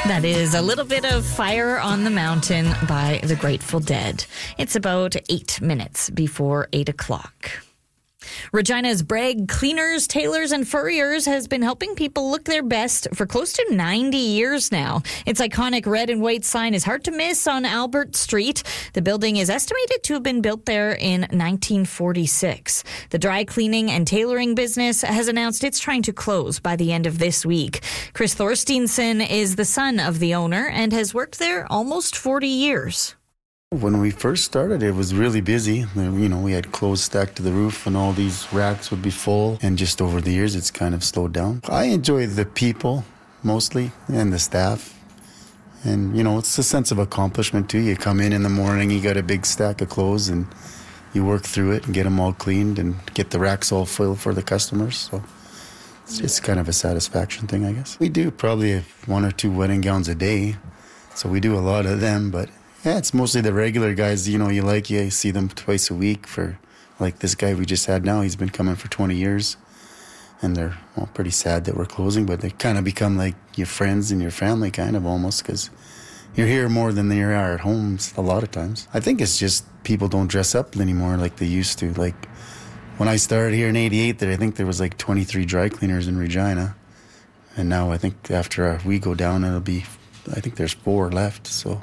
That is a little bit of Fire on the Mountain by the Grateful Dead. It's about 8 minutes before 8 o'clock. Regina's Bragg Cleaners, Tailors, and Furriers has been helping people look their best for close to 90 years now. Its iconic red and white sign is hard to miss on Albert Street. The building is estimated to have been built there in 1946. The dry cleaning and tailoring business has announced it's trying to close by the end of this week. Chris Thorsteinson is the son of the owner and has worked there almost 40 years. When we first started, it was really busy. We had clothes stacked to the roof and all these racks would be full. And just over the years, it's kind of slowed down. I enjoy the people mostly and the staff. And, it's a sense of accomplishment too. You come in the morning, you got a big stack of clothes and you work through it and get them all cleaned and get the racks all full for the customers. So it's kind of a satisfaction thing, I guess. We do probably 1 or 2 wedding gowns a day. So we do a lot of them, but yeah, it's mostly the regular guys, you see them twice a week for, like this guy we just had now, he's been coming for 20 years. And they're pretty sad that we're closing, but they kind of become like your friends and your family kind of almost because you're here more than they are at home a lot of times. I think it's just people don't dress up anymore like they used to. Like when I started here in 88, I think there was like 23 dry cleaners in Regina. And now I think after we go down, I think there's 4 left, so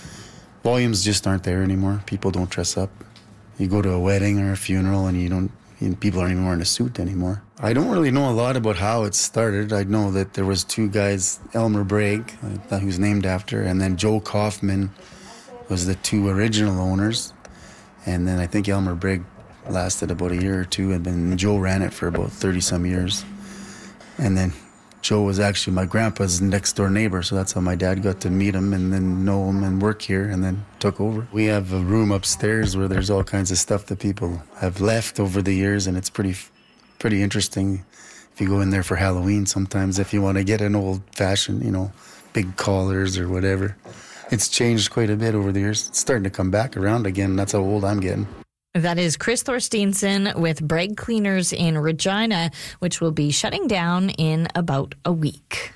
volumes just aren't there anymore. People don't dress up. You go to a wedding or a funeral and people aren't even wearing a suit anymore. I don't really know a lot about how it started. I know that there was 2 guys, Elmer Bragg, who was named after, and then Joe Kaufman was the 2 original owners. And then I think Elmer Bragg lasted about a year or 2, and then Joe ran it for about 30-some years. And then Joe was actually my grandpa's next door neighbor, so that's how my dad got to meet him and then know him and work here and then took over. We have a room upstairs where there's all kinds of stuff that people have left over the years, and it's pretty interesting. If you go in there for Halloween sometimes, if you want to get an old-fashioned, big collars or whatever. It's changed quite a bit over the years. It's starting to come back around again. That's how old I'm getting. That is Chris Thorsteinson with Bragg Cleaners in Regina, which will be shutting down in about a week.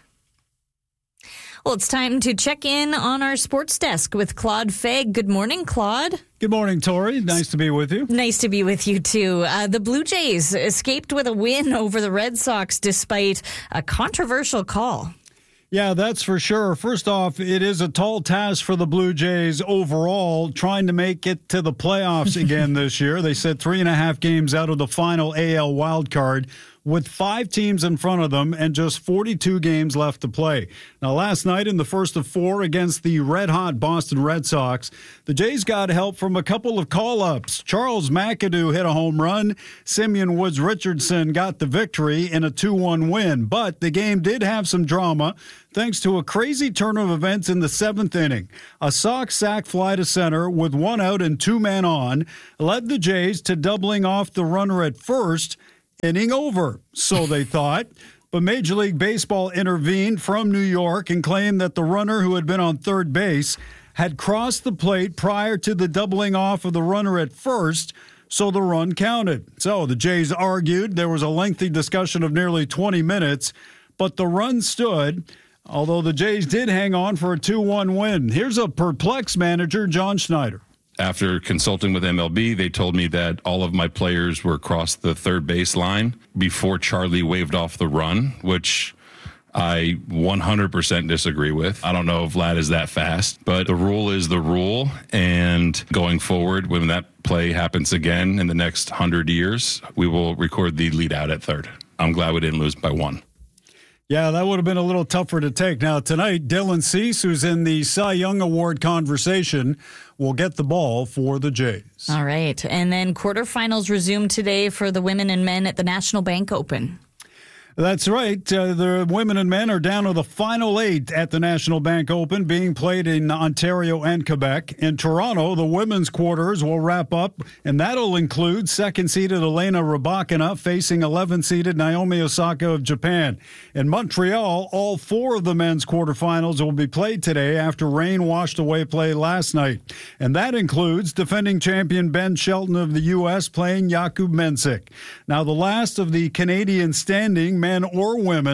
Well, it's time to check in on our sports desk with Claude Fegg. Good morning, Claude. Good morning, Tori. Nice to be with you. Nice to be with you, too. The Blue Jays escaped with a win over the Red Sox despite a controversial call. Yeah, that's for sure. First off, it is a tall task for the Blue Jays overall, trying to make it to the playoffs again this year. They set 3.5 games out of the final AL wildcard with 5 teams in front of them and just 42 games left to play. Now, last night in the first of 4 against the red-hot Boston Red Sox, the Jays got help from a couple of call-ups. Charles McAdoo hit a home run. Simeon Woods-Richardson got the victory in a 2-1 win. But the game did have some drama thanks to a crazy turn of events in the 7th inning. A Sox sac fly to center with 1 out and 2 men on led the Jays to doubling off the runner at first. Inning over, so they thought. But Major League Baseball intervened from New York and claimed that the runner who had been on third base had crossed the plate prior to the doubling off of the runner at first, so the run counted. So the Jays argued. There was a lengthy discussion of nearly 20 minutes, but the run stood, although the Jays did hang on for a 2-1 win. Here's a perplexed manager, John Schneider. After consulting with MLB, they told me that all of my players were across the third base line before Charlie waved off the run, which I 100% disagree with. I don't know if Vlad is that fast, but the rule is the rule. And going forward, when that play happens again in the next 100 years, we will record the lead out at third. I'm glad we didn't lose by 1. Yeah, that would have been a little tougher to take. Now, tonight, Dylan Cease, who's in the Cy Young Award conversation, will get the ball for the Jays. All right. And then quarterfinals resume today for the women and men at the National Bank Open. That's right. The women and men are down to the final 8 at the National Bank Open, being played in Ontario and Quebec. In Toronto, the women's quarters will wrap up, and that'll include second-seeded Elena Rybakina facing 11th-seeded Naomi Osaka of Japan. In Montreal, all 4 of the men's quarterfinals will be played today after rain washed away play last night. And that includes defending champion Ben Shelton of the U.S. playing Jakub Mensik. Now, the last of the Canadian standing men or women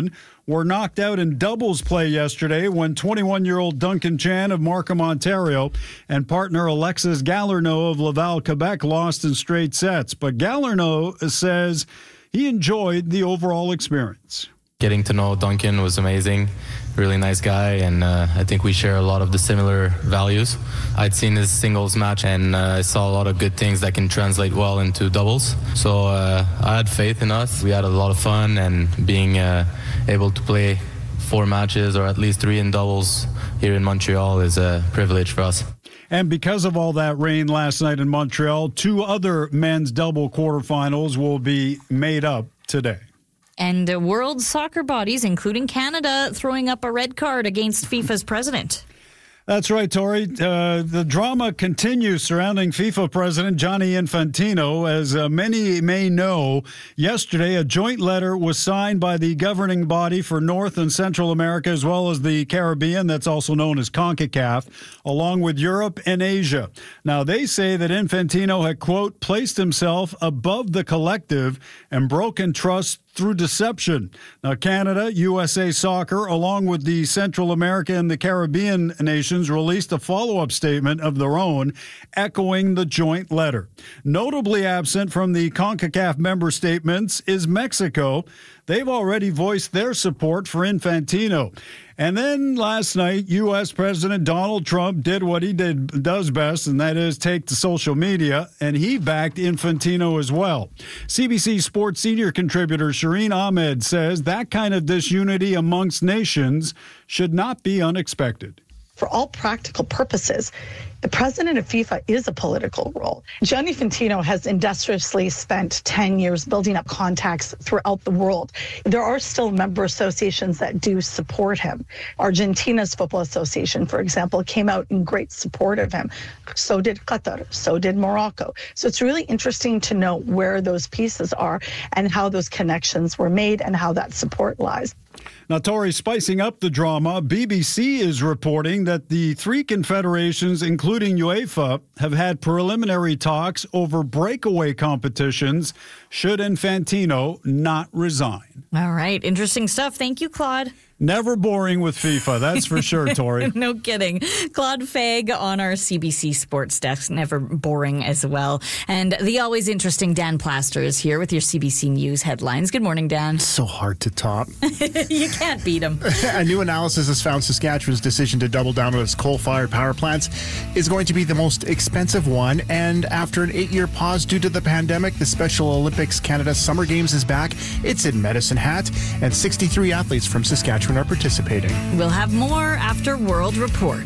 were knocked out in doubles play yesterday when 21-year-old Duncan Chan of Markham, Ontario, and partner Alexis Galarneau of Laval, Quebec lost in straight sets. But Galarneau says he enjoyed the overall experience. Getting to know Duncan was amazing. Really nice guy, and I think we share a lot of the similar values. I'd seen his singles match, and I saw a lot of good things that can translate well into doubles. So I had faith in us. We had a lot of fun, and being able to play 4 matches, or at least 3 in doubles here in Montreal, is a privilege for us. And because of all that rain last night in Montreal, 2 other men's double quarterfinals will be made up today. And world soccer bodies, including Canada, throwing up a red card against FIFA's president. That's right, Tori. The drama continues surrounding FIFA President Gianni Infantino. As many may know, yesterday a joint letter was signed by the governing body for North and Central America as well as the Caribbean, that's also known as CONCACAF, along with Europe and Asia. Now, they say that Infantino had, quote, placed himself above the collective and broken trust through deception. Now, Canada, USA Soccer, along with the Central America and the Caribbean nations, released a follow-up statement of their own, echoing the joint letter. Notably absent from the CONCACAF member statements is Mexico. They've already voiced their support for Infantino. And then last night, U.S. President Donald Trump did what he does best, and that is take to social media, and he backed Infantino as well. CBC Sports senior contributor Shireen Ahmed says that kind of disunity amongst nations should not be unexpected. For all practical purposes, the president of FIFA is a political role. Gianni Infantino has industriously spent 10 years building up contacts throughout the world. There are still member associations that do support him. Argentina's Football Association, for example, came out in great support of him. So did Qatar, so did Morocco. So it's really interesting to know where those pieces are and how those connections were made and how that support lies. Now, Tori, spicing up the drama, BBC is reporting that the 3 confederations, including UEFA, have had preliminary talks over breakaway competitions should Infantino not resign. All right. Interesting stuff. Thank you, Claude. Never boring with FIFA, that's for sure, Tori. No kidding. Claude Fagg on our CBC Sports desk. Never boring as well. And the always interesting Dan Plaster is here with your CBC News headlines. Good morning, Dan. So hard to top. You can't beat him. A new analysis has found Saskatchewan's decision to double down on its coal-fired power plants is going to be the most expensive one. And after an 8-year pause due to the pandemic, the Special Olympics Canada Summer Games is back. It's in Medicine Hat, and 63 athletes from Saskatchewan are participating. We'll have more after World Report.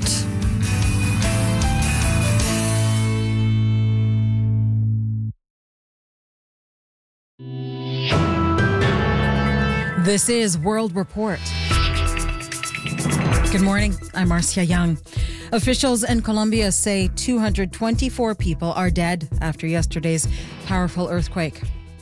This is World Report. Good morning. I'm Marcia Young. Officials in Colombia say 224 people are dead after yesterday's powerful earthquake.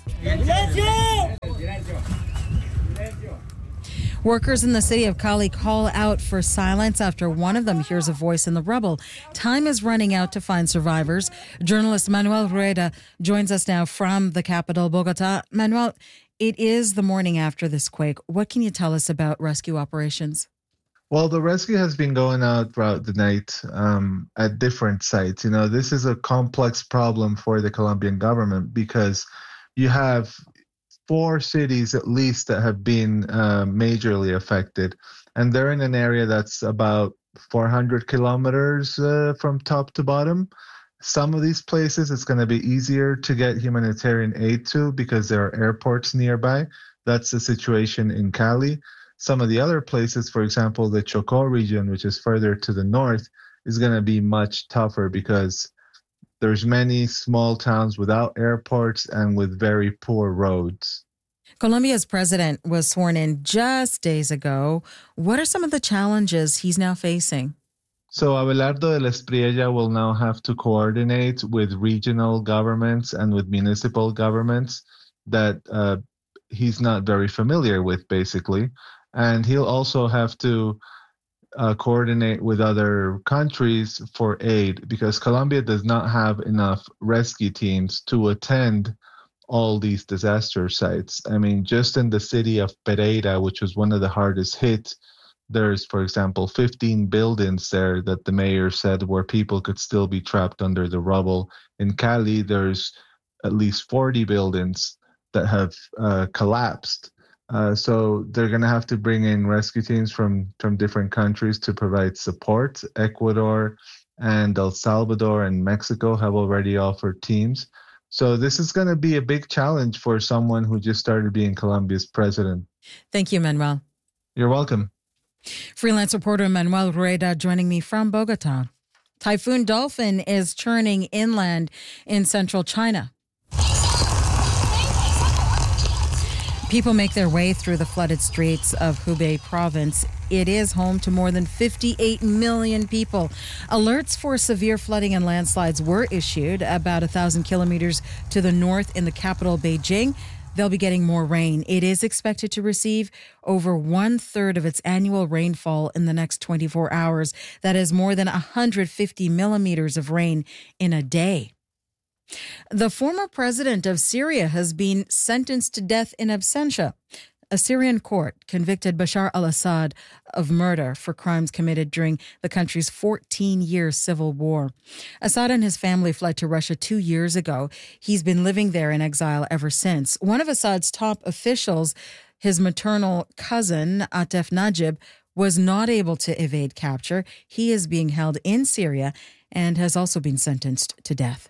Workers in the city of Cali call out for silence after one of them hears a voice in the rubble. Time is running out to find survivors. Journalist Manuel Rueda joins us now from the capital, Bogota. Manuel, it is the morning after this quake. What can you tell us about rescue operations? Well, the rescue has been going out throughout the night at different sites. You know, this is a complex problem for the Colombian government because you have 4 cities at least that have been majorly affected, and they're in an area that's about 400 kilometers from top to bottom. Some of these places it's going to be easier to get humanitarian aid to because there are airports nearby. That's the situation in Cali. Some of the other places, for example, the Chocó region, which is further to the north, is going to be much tougher because there's many small towns without airports and with very poor roads. Colombia's president was sworn in just days ago. What are some of the challenges he's now facing? So Abelardo de Espriella will now have to coordinate with regional governments and with municipal governments that he's not very familiar with, basically. And he'll also have to coordinate with other countries for aid because Colombia does not have enough rescue teams to attend all these disaster sites. I mean, just in the city of Pereira, which was one of the hardest hit, there's, for example, 15 buildings there that the mayor said where people could still be trapped under the rubble. In Cali, there's at least 40 buildings that have collapsed. So they're going to have to bring in rescue teams from different countries to provide support. Ecuador and El Salvador and Mexico have already offered teams. So this is going to be a big challenge for someone who just started being Colombia's president. Thank you, Manuel. You're welcome. Freelance reporter Manuel Rueda joining me from Bogota. Typhoon Dolphin is churning inland in central China. People make their way through the flooded streets of Hubei province. It is home to more than 58 million people. Alerts for severe flooding and landslides were issued about 1,000 kilometers to the north in the capital, Beijing. They'll be getting more rain. It is expected to receive over 1/3 of its annual rainfall in the next 24 hours. That is more than 150 millimeters of rain in a day. The former president of Syria has been sentenced to death in absentia. A Syrian court convicted Bashar al-Assad of murder for crimes committed during the country's 14-year civil war. Assad and his family fled to Russia 2 years ago. He's been living there in exile ever since. One of Assad's top officials, his maternal cousin, Atef Najib, was not able to evade capture. He is being held in Syria and has also been sentenced to death.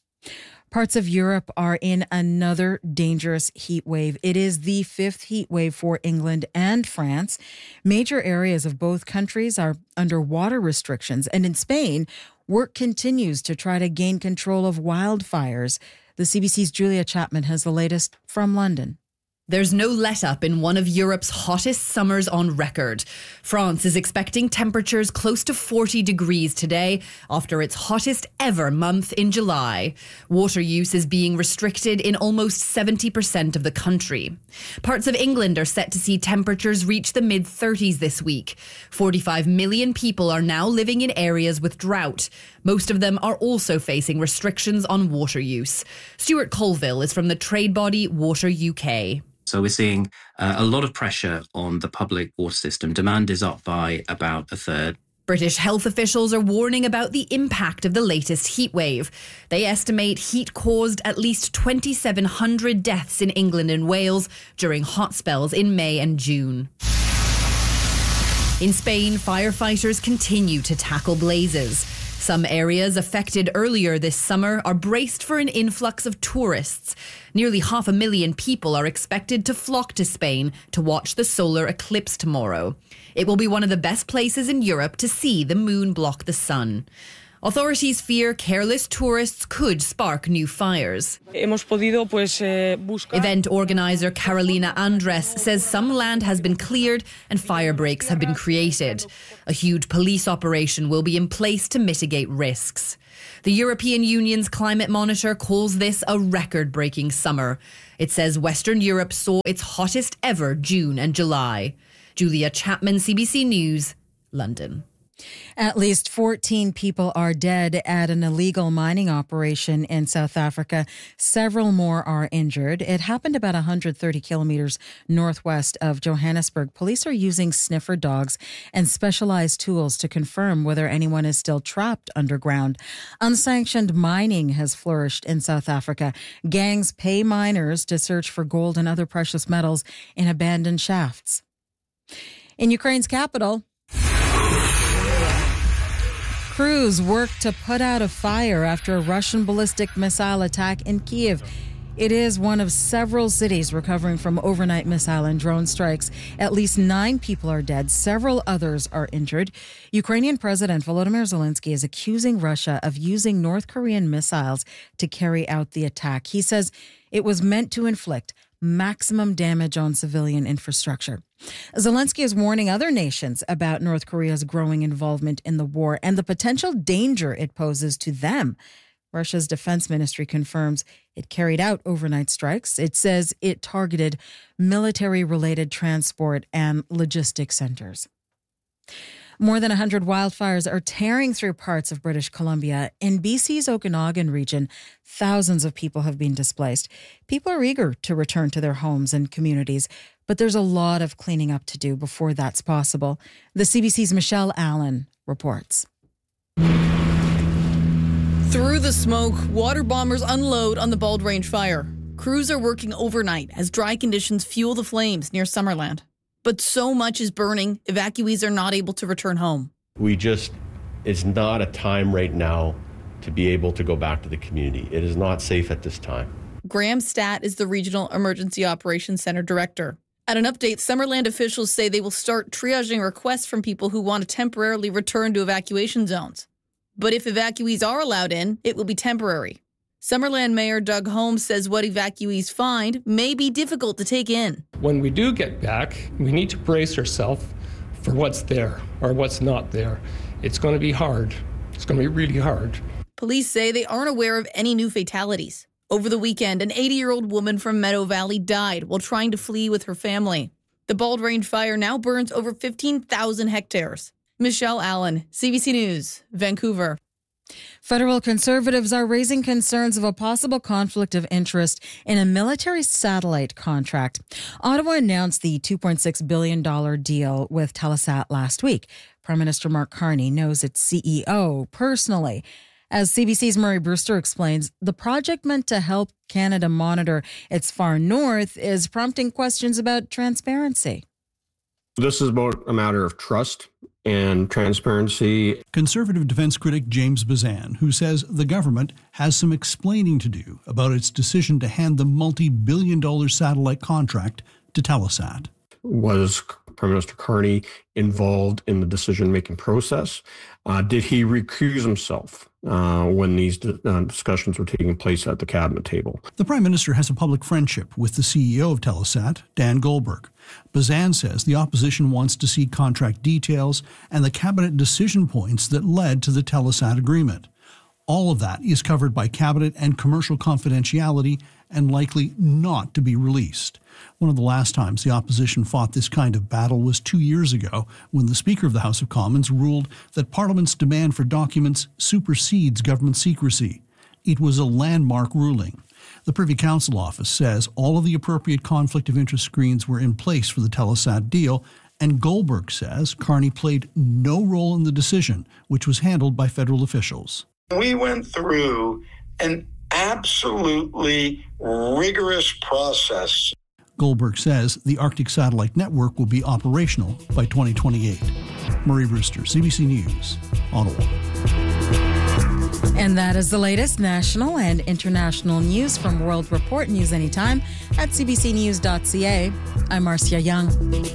Parts of Europe are in another dangerous heat wave. It is the 5th heat wave for England and France. Major areas of both countries are under water restrictions. And in Spain, work continues to try to gain control of wildfires. The CBC's Julia Chapman has the latest from London. There's no let-up in one of Europe's hottest summers on record. France is expecting temperatures close to 40 degrees today after its hottest ever month in July. Water use is being restricted in almost 70% of the country. Parts of England are set to see temperatures reach the mid-30s this week. 45 million people are now living in areas with drought. Most of them are also facing restrictions on water use. Stuart Colville is from the trade body Water UK. So we're seeing a lot of pressure on the public water system. Demand is up by about 1/3. British health officials are warning about the impact of the latest heat wave. They estimate heat caused at least 2,700 deaths in England and Wales during hot spells in May and June. In Spain, firefighters continue to tackle blazes. Some areas affected earlier this summer are braced for an influx of tourists. Nearly 500,000 people are expected to flock to Spain to watch the solar eclipse tomorrow. It will be one of the best places in Europe to see the moon block the sun. Authorities fear careless tourists could spark new fires. Event organizer Carolina Andres says some land has been cleared and fire breaks have been created. A huge police operation will be in place to mitigate risks. The European Union's climate monitor calls this a record-breaking summer. It says Western Europe saw its hottest ever June and July. Julia Chapman, CBC News, London. At least 14 people are dead at an illegal mining operation in South Africa. Several more are injured. It happened about 130 kilometers northwest of Johannesburg. Police are using sniffer dogs and specialized tools to confirm whether anyone is still trapped underground. Unsanctioned mining has flourished in South Africa. Gangs pay miners to search for gold and other precious metals in abandoned shafts. In Ukraine's capital, crews worked to put out a fire after a Russian ballistic missile attack in Kyiv. It is one of several cities recovering from overnight missile and drone strikes. At least 9 people are dead. Several others are injured. Ukrainian President Volodymyr Zelensky is accusing Russia of using North Korean missiles to carry out the attack. He says it was meant to inflict maximum damage on civilian infrastructure. Zelensky is warning other nations about North Korea's growing involvement in the war and the potential danger it poses to them. Russia's defense ministry confirms it carried out overnight strikes. It says it targeted military-related transport and logistics centers. More than 100 wildfires are tearing through parts of British Columbia. In BC's Okanagan region, thousands of people have been displaced. People are eager to return to their homes and communities, but there's a lot of cleaning up to do before that's possible. The CBC's Michelle Allen reports. Through the smoke, water bombers unload on the Bald Range fire. Crews are working overnight as dry conditions fuel the flames near Summerland. But so much is burning, evacuees are not able to return home. It's not a time right now to be able to go back to the community. It is not safe at this time. Graham Statt is the Regional Emergency Operations Center Director. At an update, Summerland officials say they will start triaging requests from people who want to temporarily return to evacuation zones. But if evacuees are allowed in, it will be temporary. Summerland Mayor Doug Holmes says what evacuees find may be difficult to take in. When we do get back, we need to brace ourselves for what's there or what's not there. It's going to be hard. It's going to be really hard. Police say they aren't aware of any new fatalities. Over the weekend, an 80-year-old woman from Meadow Valley died while trying to flee with her family. The Bald Range fire now burns over 15,000 hectares. Michelle Allen, CBC News, Vancouver. Federal Conservatives are raising concerns of a possible conflict of interest in a military satellite contract. Ottawa announced the $2.6 billion deal with Telesat last week. Prime Minister Mark Carney knows its CEO personally. As CBC's Murray Brewster explains, the project meant to help Canada monitor its far north is prompting questions about transparency. This is about a matter of trust and transparency. Conservative defense critic James Bazan, who says the government has some explaining to do about its decision to hand the multi-billion-dollar satellite contract to Telesat. Was Prime Minister Carney involved in the decision-making process? Did he recuse himself when these discussions were taking place at the cabinet table? The Prime Minister has a public friendship with the CEO of Telesat, Dan Goldberg. Bazan says the opposition wants to see contract details and the cabinet decision points that led to the Telesat agreement. All of that is covered by cabinet and commercial confidentiality and likely not to be released. One of the last times the opposition fought this kind of battle was 2 years ago when the Speaker of the House of Commons ruled that Parliament's demand for documents supersedes government secrecy. It was a landmark ruling. The Privy Council office says all of the appropriate conflict of interest screens were in place for the Telesat deal, and Goldberg says Carney played no role in the decision, which was handled by federal officials. We went through an absolutely rigorous process. Goldberg says the Arctic Satellite Network will be operational by 2028. Murray Brewster, CBC News, Ottawa. And that is the latest national and international news from World Report. News anytime at cbcnews.ca. I'm Marcia Young.